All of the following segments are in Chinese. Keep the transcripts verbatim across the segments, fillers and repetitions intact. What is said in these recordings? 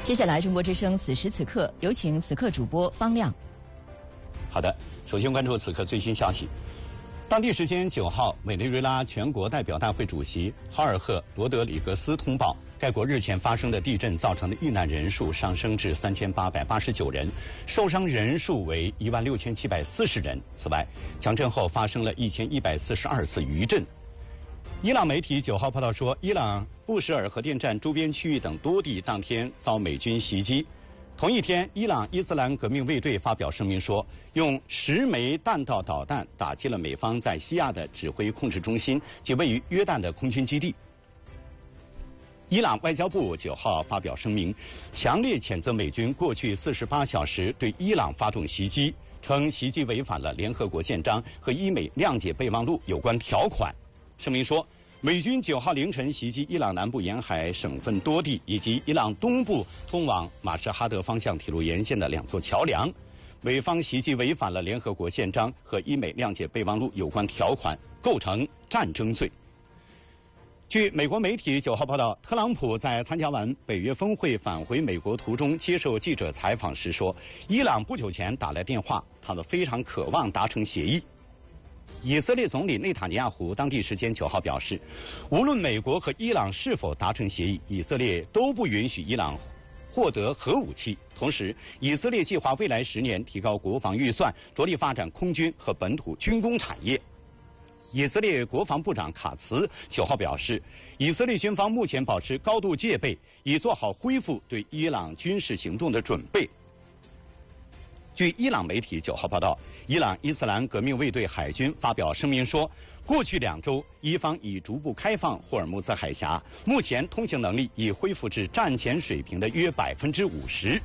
接下来，中国之声此时此刻有请此刻主播方亮。 好的，首先关注此刻最新消息。当地时间九号，委内瑞拉全国代表大会主席豪尔赫·罗德里格斯通报，该国日前发生的地震造成的遇难人数上升至三千八百八十九人，受伤人数为一万六千七百四十人。此外，强震后发生了一千一百四十二次余震。伊朗媒体九号报道说，伊朗布什尔核电站周边区域等多地当天遭美军袭击。同一天，伊朗伊斯兰革命卫队发表声明说，用十枚弹道导弹打击了美方在西亚的指挥控制中心及位于约旦的空军基地。伊朗外交部九号发表声明，强烈谴责美军过去四十八小时对伊朗发动袭击，称袭击违反了联合国宪章和伊美谅解备忘录有关条款。声明说，美军九号凌晨袭击伊朗南部沿海省份多地，以及伊朗东部通往马什哈德方向铁路沿线的两座桥梁。美方袭击违反了联合国宪章和伊美谅解备忘录有关条款，构成战争罪。据美国媒体九号报道，特朗普在参加完北约峰会返回美国途中接受记者采访时说，伊朗不久前打来电话，他们非常渴望达成协议。以色列总理内塔尼亚胡当地时间九号表示，无论美国和伊朗是否达成协议，以色列都不允许伊朗获得核武器。同时，以色列计划未来十年提高国防预算，着力发展空军和本土军工产业。以色列国防部长卡茨九号表示，以色列军方目前保持高度戒备，以做好恢复对伊朗军事行动的准备。据伊朗媒体九号报道，伊朗伊斯兰革命卫队海军发表声明说，过去两周，伊方已逐步开放霍尔木兹海峡，目前通行能力已恢复至战前水平的约百分之五十。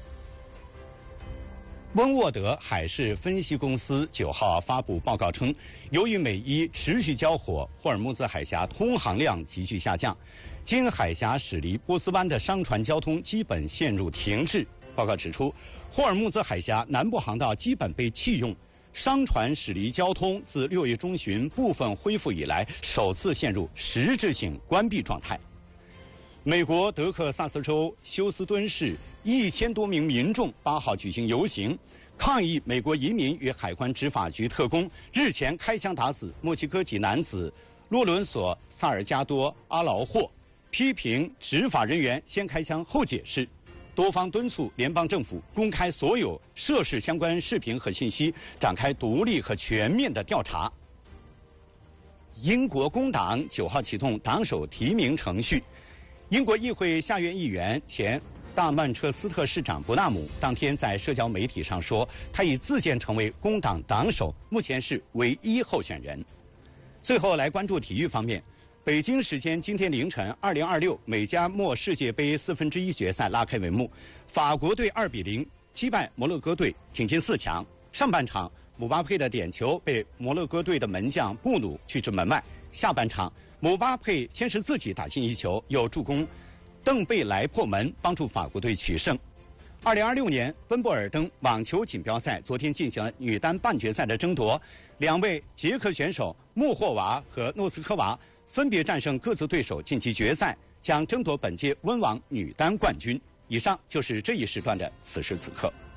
温沃德海事分析公司九号发布报告称，由于美伊持续交火，霍尔木兹海峡通航量急剧下降，经海峡驶离波斯湾的商船交通基本陷入停滞。报告指出，霍尔木兹海峡南部航道基本被弃用，商船驶离交通自六月中旬部分恢复以来，首次陷入实质性关闭状态。美国德克萨斯州休斯敦市一千多名民众八号举行游行，抗议美国移民与海关执法局特工日前开枪打死墨西哥籍男子洛伦索·萨尔加多·阿劳霍，批评执法人员先开枪后解释。多方敦促联邦政府公开所有涉事相关视频和信息，展开独立和全面的调查。英国工党九号启动党首提名程序，英国议会下院议员前大曼彻斯特市长伯纳姆当天在社交媒体上说，他已自荐成为工党党首，目前是唯一候选人。最后来关注体育方面。北京时间今天凌晨，二零二六美加墨世界杯四分之一决赛拉开帷幕，法国队二比零击败摩洛哥队，挺进四强。上半场，姆巴佩的点球被摩洛哥队的门将布努拒之门外。下半场，姆巴佩先是自己打进一球，又助攻邓贝莱破门，帮助法国队取胜。二零二六年温布尔登网球锦标赛昨天进行了女单半决赛的争夺，两位捷克选手莫霍娃和诺斯科娃分别战胜各自对手晋级决赛，将争夺本届温网女单冠军。以上就是这一时段的此时此刻。